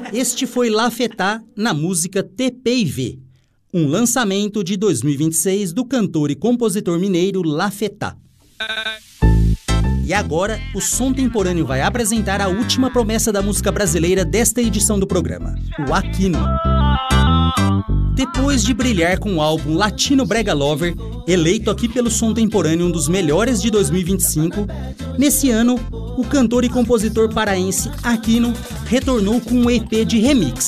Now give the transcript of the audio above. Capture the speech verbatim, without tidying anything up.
Este foi Lafetá na música T P e V, um lançamento de dois mil e vinte e seis do cantor e compositor mineiro Lafetá. E agora, o Som Temporâneo vai apresentar a última promessa da música brasileira desta edição do programa, o Aquino. Depois de brilhar com o álbum Latino Brega Lover, eleito aqui pelo Som Temporâneo um dos melhores de dois mil e vinte e cinco, nesse ano, o cantor e compositor paraense Aquino retornou com um E P de remix